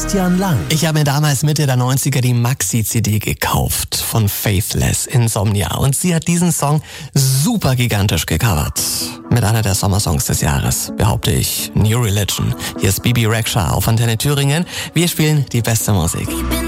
Christian Lang. Ich habe mir damals Mitte der 90er die Maxi-CD gekauft von Faithless, Insomnia. Und sie hat diesen Song super gigantisch gecovert. Mit einer der Sommersongs des Jahres, behaupte ich. New Religion. Hier ist Bibi Rexha auf Antenne Thüringen. Wir spielen die beste Musik.